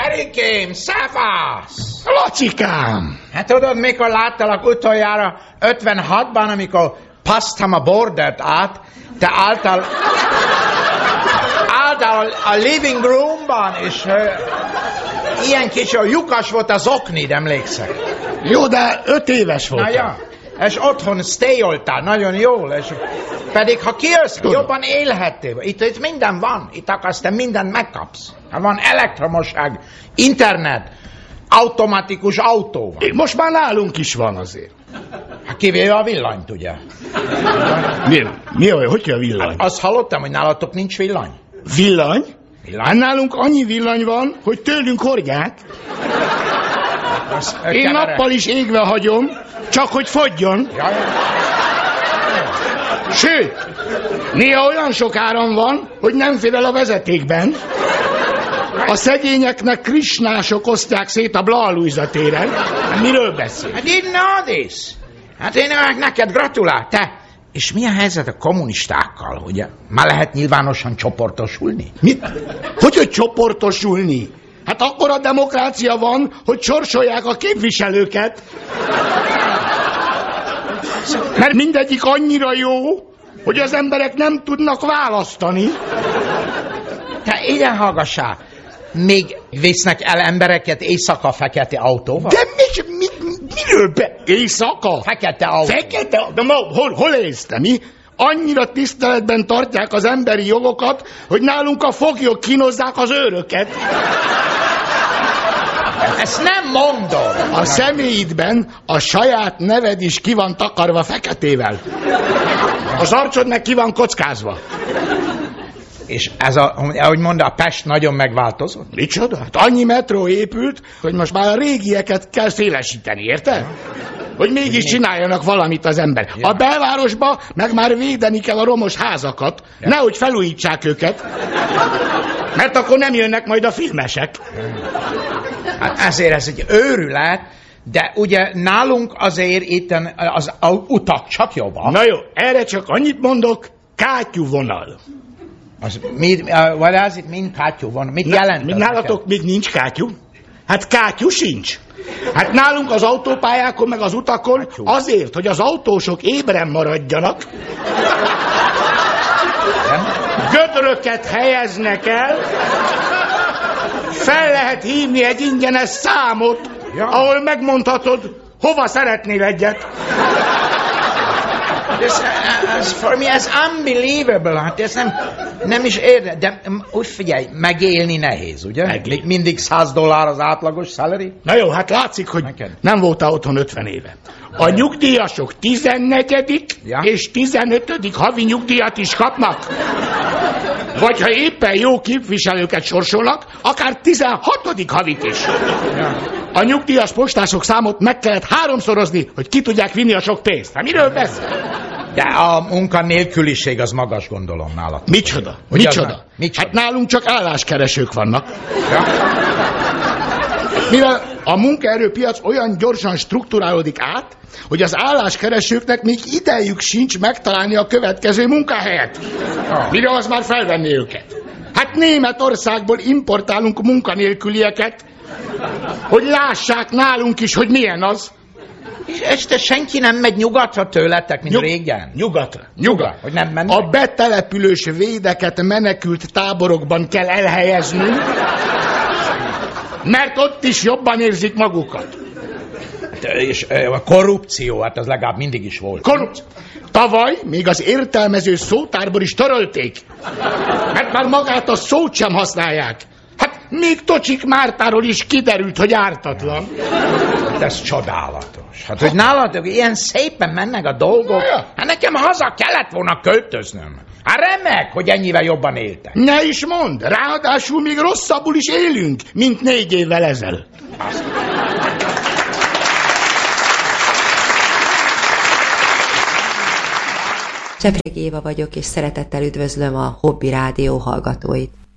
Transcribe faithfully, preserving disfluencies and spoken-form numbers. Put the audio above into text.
Erikém, szevasz! Lacikám! Hát tudod, mikor láttalak utoljára ötvenhatban, amikor passztam a bordert át, te álltál, álltál a living roomban, és uh, ilyen kicsi, a lyukas volt az oknid, emlékszek. Jó, de öt éves voltam. Na ja, és otthon stayoltál, nagyon jól, és pedig ha kijössz, Tudom. jobban élhettél. Itt, itt minden van, itt akarsz, te mindent megkapsz. Van elektromosság, internet, automatikus autó van. Most már nálunk is van azért. Hát kivéve a villanyt, ugye? Mi, mi olyan, hogy ki a villany? Hát azt hallottam, hogy nálatok nincs villany. Villany? Villany? Hát nálunk annyi villany van, hogy tőlünk hordják. Az, Én kevere. nappal is égve hagyom, csak hogy fogjon. Ja, ja. Sőt, néha olyan sok áram van, hogy nem fér el a vezetékben. A szegényeknek krisnások osztják szét a Bla Luisa téren. Miről beszél? I didn't know this. Hát én neked gratulál, te. És mi a helyzet a kommunistákkal, ugye? Már lehet nyilvánosan csoportosulni? Mit? Hogy, hogy csoportosulni? Hát akkor a demokrácia van, hogy sorsolják a képviselőket. Mert mindegyik annyira jó, hogy az emberek nem tudnak választani. Te igen hallgassál. Még visznek el embereket éjszaka fekete autóval? De mi, mi, miről be? Éjszaka? Fekete autó. Fekete? De ma, hol, hol észte, mi? Annyira tiszteletben tartják az emberi jogokat, hogy nálunk a foglyok kínozzák az őröket. Ezt nem mondom. A személyidben a saját neved is ki van takarva feketével. Az arcod meg ki van kockázva. És ez a, ahogy mondta, a Pest nagyon megváltozott? Micsoda? Hát annyi metró épült, hogy most már a régieket kell szélesíteni, érted? Hogy mégis csináljanak valamit az ember. A belvárosba meg már védeni kell a romos házakat, ja. Nehogy felújítsák őket, mert akkor nem jönnek majd a filmesek. Hát ezért ez egy őrület, de ugye nálunk azért itt az utak csak jobban. Na jó, erre csak annyit mondok, kátyúvonal. Az, mi, vagy az itt mind kátyú van? Mit jelent? Mi nálatok még nincs kátyú? Hát kátyú sincs. Hát nálunk az autópályákon meg az utakon kátyú. Azért, hogy az autósok ébren maradjanak, nem? Gödröket helyeznek el, fel lehet hívni egy ingyenes számot, ja. Ahol megmondhatod, hova szeretnél egyet. Ez, ez, for me, ez unbelievable, hát ez nem, nem is érde, de úgy figyelj, megélni nehéz, ugye? Megli. Mindig száz dollár az átlagos salary? Na jó, hát látszik, hogy neked nem voltál otthon ötven éve. A nyugdíjasok tizennegyedik ja. És tizenötödik havi nyugdíjat is kapnak. Vagy ha éppen jó képviselőket sorsolnak, akár tizenhatodik havit is. Ja. A nyugdíjas postások számot meg kellett háromszorozni, hogy ki tudják vinni a sok pénzt. Hát miről beszél? De a munkanélküliség az magas, gondolom nálad. Micsoda? Micsoda? Micsoda? Hát nálunk csak álláskeresők vannak. Ja. Mivel a munkaerőpiac olyan gyorsan strukturálódik át, hogy az álláskeresőknek még idejük sincs megtalálni a következő munkahelyet. Ja. Mire az már felvenni őket? Hát Németországból importálunk munkanélkülieket, hogy lássák nálunk is, hogy milyen az. És este senki nem megy nyugatra tőletek, mint Nyug- régen? Nyugatra. Nyugat. Hogy nem mennek? A betelepülős védeket menekült táborokban kell elhelyeznünk, mert ott is jobban érzik magukat. És a korrupció, hát az legalább mindig is volt. Korrupció. Tavaly még az értelmező szótárból is törölték, mert már magát a szót sem használják. Hát még Tocsik Mártáról is kiderült, hogy ártatlan. Hát ez csodálatos. Hát, hogy nálatok ilyen szépen mennek a dolgok, hát nekem haza kellett volna költöznöm. Hát remek, hogy ennyivel jobban éltek. Ne is mondd, ráadásul még rosszabbul is élünk, mint négy évvel ezelőtt. Csepregi Éva vagyok, és szeretettel üdvözlöm a Hobby Rádió hallgatóit.